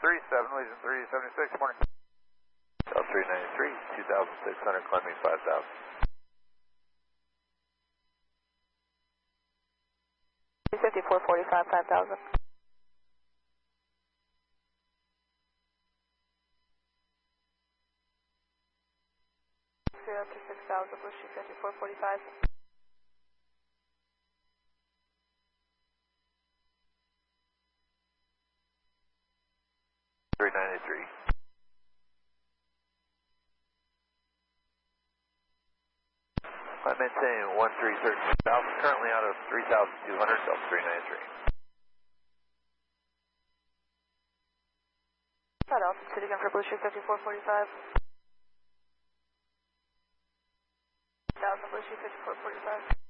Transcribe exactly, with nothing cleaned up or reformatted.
three seven, Legion three seventy-six, morning. Delta three ninety-three, two thousand six hundred, climbing five thousand. three fifty-four forty-five, five thousand. Zero to six thousand, Blue Street fifty-four forty-five. three ninety-three. I maintain one three thirteen thousand, currently out of three thousand two hundred, Delta three ninety-three. Got altitude again for Blue Street fifty-four forty-five. one thousand, Blue Street fifty-four forty-five.